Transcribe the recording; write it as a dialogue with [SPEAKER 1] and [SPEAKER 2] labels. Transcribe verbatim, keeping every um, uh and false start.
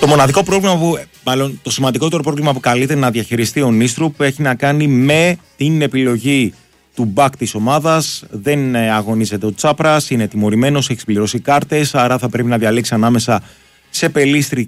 [SPEAKER 1] μοναδικό πρόβλημα που, μάλλον το σημαντικότερο πρόβλημα που καλείται να διαχειριστεί ο Νίστρουπ έχει να κάνει με την επιλογή του μπακ της ομάδας. Δεν αγωνίζεται ο Τσάπρας, είναι τιμωρημένος, έχει συμπληρώσει κάρτες, άρα θα πρέπει να διαλέξει ανάμεσα σε Πελίστρη